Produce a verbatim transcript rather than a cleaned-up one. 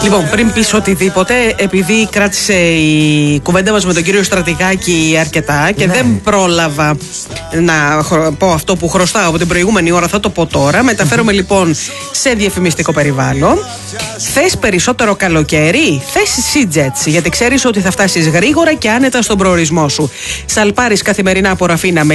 Λοιπόν, πριν πεις οτιδήποτε, επειδή κράτησε η κουβέντα μας με τον κύριο Στρατηγάκη αρκετά και ναι. δεν πρόλαβα να πω αυτό που χρωστάω από την προηγούμενη ώρα, θα το πω τώρα. Μεταφέρομαι mm-hmm. λοιπόν σε διαφημιστικό περιβάλλον. Θες περισσότερο καλοκαίρι? Θες SeaJets, γιατί ξέρεις ότι θα φτάσεις γρήγορα και άνετα στον προορισμό σου. Σαλπάρεις καθημερινά από Ραφίνα με